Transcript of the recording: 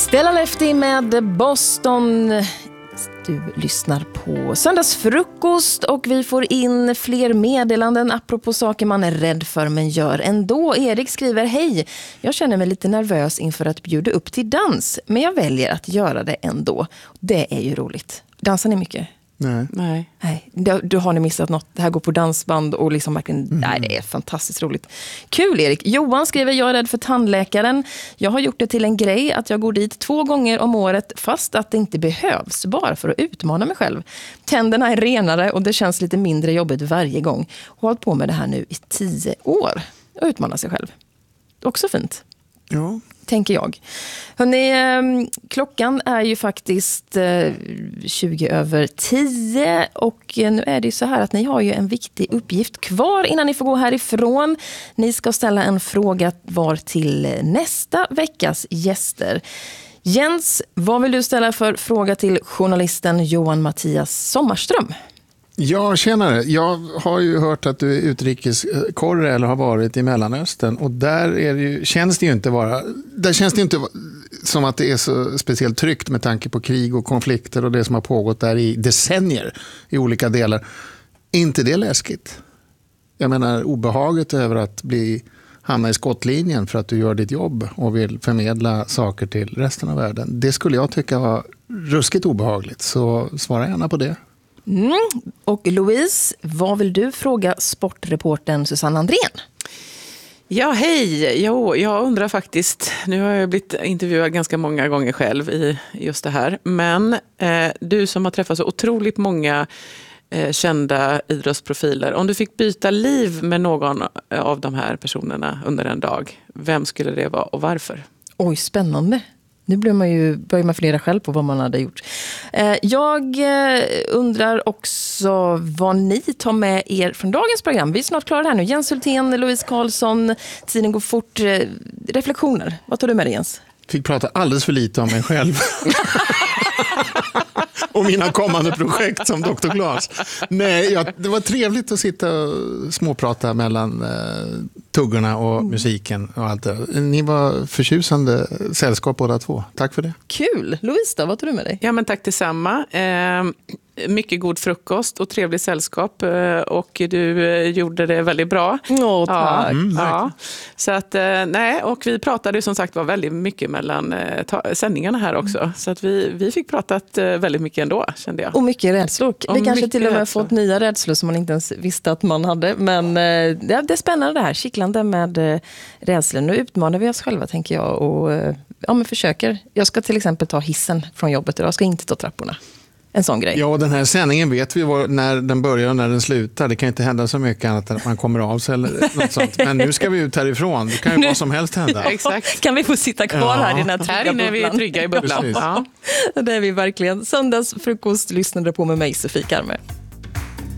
Stella Lefty med Boston. Du lyssnar på Söndagsfrukost och vi får in fler meddelanden apropå saker man är rädd för men gör ändå. Erik skriver: hej, jag känner mig lite nervös inför att bjuda upp till dans, men jag väljer att göra det ändå. Det är ju roligt. Dansar ni mycket? Nej. Du har ni missat något. Det här går på dansband och liksom verkligen, nej, det är fantastiskt roligt. Kul, Erik. Johan skriver: jag är rädd för tandläkaren. Jag har gjort det till en grej att jag går dit 2 gånger om året fast att det inte behövs, bara för att utmana mig själv. Tänderna är renare och det känns lite mindre jobbigt varje gång. Jag har hållit på med det här nu i 10 år och utmana sig själv. Också fint. Ja. Tänker jag. Hörrni, klockan är ju faktiskt 10:20 och nu är det ju så här att ni har ju en viktig uppgift kvar innan ni får gå härifrån. Ni ska ställa en fråga var till nästa veckas gäster. Jens, vad vill du ställa för fråga till journalisten Johan Mattias Sommarström? Ja, tjenare. Jag har ju hört att du är utrikeskorre eller har varit i Mellanöstern och där är det ju, känns det ju inte som att det är så speciellt tryggt med tanke på krig och konflikter och det som har pågått där i decennier i olika delar. Är inte det läskigt? Jag menar, obehaget över att hamna i skottlinjen för att du gör ditt jobb och vill förmedla saker till resten av världen. Det skulle jag tycka var ruskigt obehagligt, så svara gärna på det. Och Louise, vad vill du fråga sportreportern Susanne Andrén? Ja, hej. Jo, jag undrar faktiskt, nu har jag blivit intervjuad ganska många gånger själv i just det här, men du som har träffat så otroligt många kända idrottsprofiler, om du fick byta liv med någon av de här personerna under en dag, vem skulle det vara och varför? Oj, spännande. Nu börjar man fundera själv på vad man hade gjort. Jag undrar också vad ni tar med er från dagens program. Vi är snart klara här nu. Jens Hultén, Louise Karlsson, tiden går fort. Reflektioner. Vad tar du med dig, Jens? Fick prata alldeles för lite om mig själv. Och mina kommande projekt som Dr. Glas. Nej, det var trevligt att sitta och småprata mellan tuggorna och musiken och allt det. Ni var förtjusande sällskap båda två. Tack för det. Kul. Louise då, vad tar du med dig? Ja, men tack detsamma. Mycket god frukost och trevlig sällskap och du gjorde det väldigt bra. Tack. Ja. Så att, nej, och vi pratade som sagt var väldigt mycket mellan sändningarna här också. Så att vi fick pratat väldigt mycket ändå, kände jag. Och mycket rädslor. Vi kanske till och med fått nya rädslor som man inte ens visste att man hade. Men det är spännande det här, kittlande med rädslor. Nu utmanar vi oss själva, tänker jag. Och men försöker. Jag ska till exempel ta hissen från jobbet idag. Jag ska inte ta trapporna. En sån grej. Ja, den här sändningen vet vi när den börjar och när den slutar. Det kan inte hända så mycket annat än att man kommer av sig eller något sånt. Men nu ska vi ut härifrån. Det kan ju vad som helst hända. Exakt. Kan vi få sitta kvar här i den här trygga bubblan? Här inne är vi trygga i bubblan. Ja. Det är vi verkligen. Söndagsfrukost lyssnade på med mig, Sofie Karme.